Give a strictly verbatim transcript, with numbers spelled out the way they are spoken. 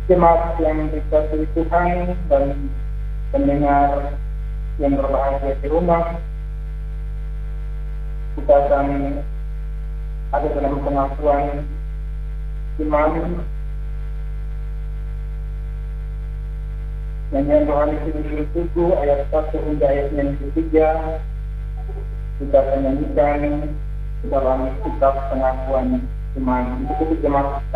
Jemaat yang dikasihi Tuhan dan pendengar yang berbahagia di rumah, kita akan ada dalam pengakuan iman nyanyian rohani tujuh puluh tujuh ayat satu hingga ayat yang ketiga. Kita akan nyanyikan dalam kitab pengakuan iman. Itu jemaat